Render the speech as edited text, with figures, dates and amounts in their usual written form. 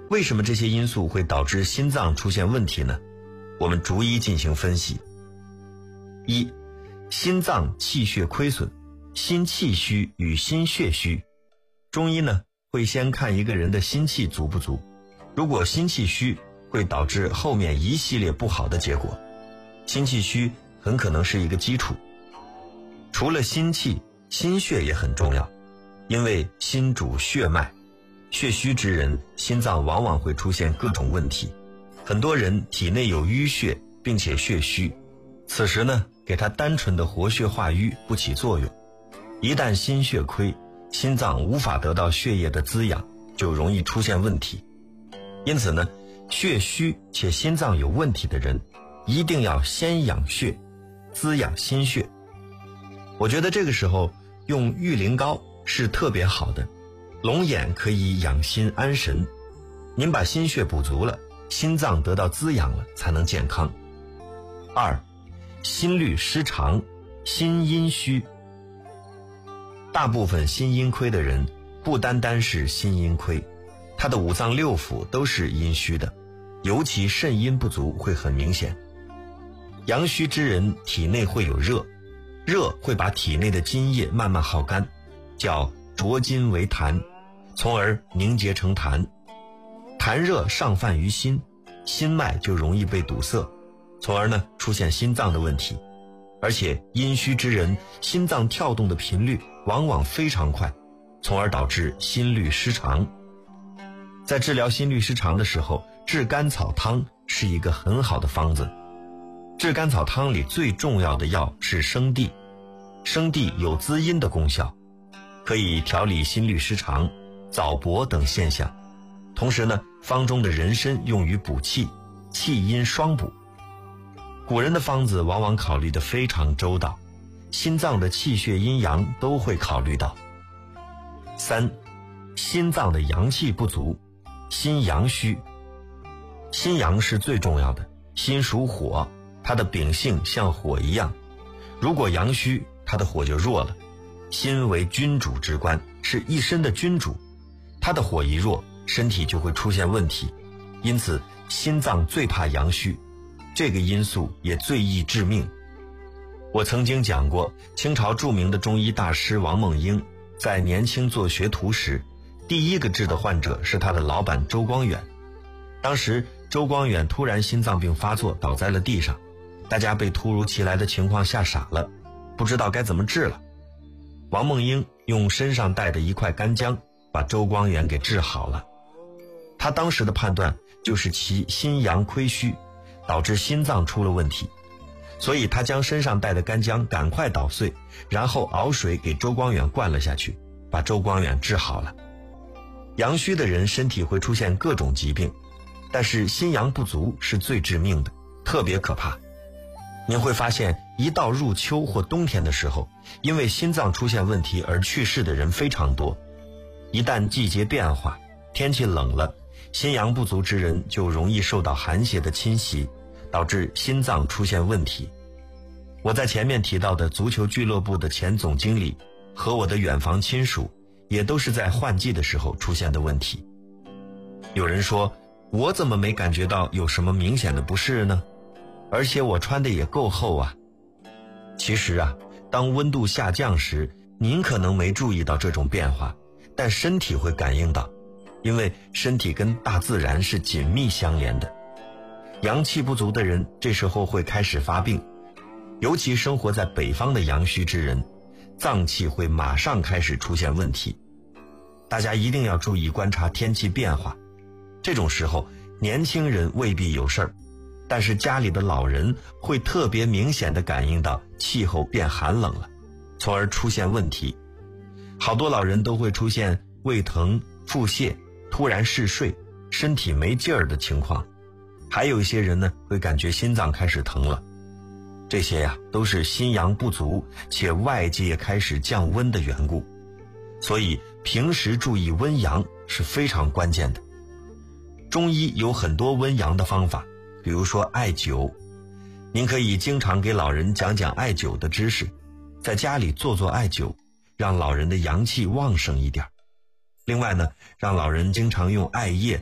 为什么这些因素会导致心脏出现问题呢？我们逐一进行分析。一、心脏气血亏损，心气虚与心血虚。中医呢会先看一个人的心气足不足，如果心气虚，会导致后面一系列不好的结果。心气虚很可能是一个基础。除了心气，心血也很重要，因为心主血脉，血虚之人心脏往往会出现各种问题。很多人体内有淤血并且血虚，此时呢给他单纯的活血化瘀不起作用，一旦心血亏，心脏无法得到血液的滋养，就容易出现问题。因此呢，血虚且心脏有问题的人一定要先养血，滋养心血。我觉得这个时候用玉灵膏是特别好的，龙眼可以养心安神。您把心血补足了，心脏得到滋养了，才能健康。二、心律失常，心阴虚。大部分心阴亏的人不单单是心阴亏，他的五脏六腑都是阴虚的，尤其肾阴不足会很明显。阳虚之人体内会有热，热会把体内的津液慢慢耗干，叫浊津为痰，从而凝结成痰。痰热上泛于心，心脉就容易被堵塞，从而呢出现心脏的问题。而且阴虚之人心脏跳动的频率往往非常快，从而导致心律失常。在治疗心律失常的时候，炙甘草汤是一个很好的方子。炙甘草汤里最重要的药是生地，生地有滋阴的功效，可以调理心律失常、早搏等现象。同时呢，方中的人参用于补气，气阴双补。古人的方子往往考虑得非常周到，心脏的气血阴阳都会考虑到。三、心脏的阳气不足，心阳虚。心阳是最重要的，心属火，它的秉性像火一样，如果阳虚，它的火就弱了。心为君主之官，是一身的君主，它的火一弱，身体就会出现问题。因此心脏最怕阳虚，这个因素也最易致命。我曾经讲过，清朝著名的中医大师王梦英在年轻做学徒时，第一个治的患者是他的老板周光远。当时周光远突然心脏病发作，倒在了地上，大家被突如其来的情况吓傻了，不知道该怎么治了。王梦英用身上带的一块干姜把周光远给治好了。他当时的判断就是其心阳亏虚，导致心脏出了问题，所以他将身上带的干姜赶快捣碎，然后熬水给周光远灌了下去，把周光远治好了。阳虚的人身体会出现各种疾病，但是心阳不足是最致命的，特别可怕。您会发现一到入秋或冬天的时候，因为心脏出现问题而去世的人非常多。一旦季节变化，天气冷了，心阳不足之人就容易受到寒邪的侵袭，导致心脏出现问题。我在前面提到的足球俱乐部的前总经理和我的远房亲属，也都是在换季的时候出现的问题。有人说，我怎么没感觉到有什么明显的不适呢？而且我穿的也够厚啊。其实啊，当温度下降时，您可能没注意到这种变化，但身体会感应到，因为身体跟大自然是紧密相连的。阳气不足的人这时候会开始发病，尤其生活在北方的阳虚之人，脏器会马上开始出现问题。大家一定要注意观察天气变化，这种时候年轻人未必有事儿，但是家里的老人会特别明显地感应到气候变寒冷了，从而出现问题。好多老人都会出现胃疼、腹泻、突然嗜睡、身体没劲儿的情况，还有一些人呢会感觉心脏开始疼了。这些呀都是心阳不足且外界开始降温的缘故，所以平时注意温阳是非常关键的。中医有很多温阳的方法，比如说艾灸，您可以经常给老人讲讲艾灸的知识，在家里做做艾灸，让老人的阳气旺盛一点。另外呢，让老人经常用艾叶